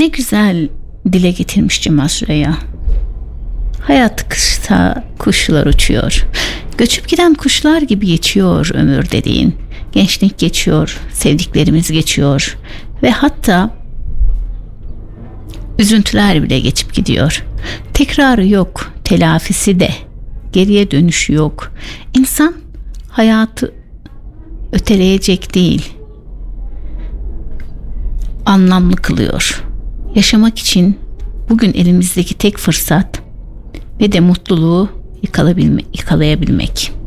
Ne güzel dile getirmiş Cemal Süreya. Hayat kışta kuşlar uçuyor. Göçüp giden kuşlar gibi geçiyor ömür dediğin. Gençlik geçiyor, sevdiklerimiz geçiyor ve hatta üzüntüler bile geçip gidiyor. Tekrarı yok, telafisi de, geriye dönüşü yok. İnsan hayatı öteleyecek değil, anlamlı kılıyor. Yaşamak için bugün elimizdeki tek fırsat ve de mutluluğu yakalayabilmek.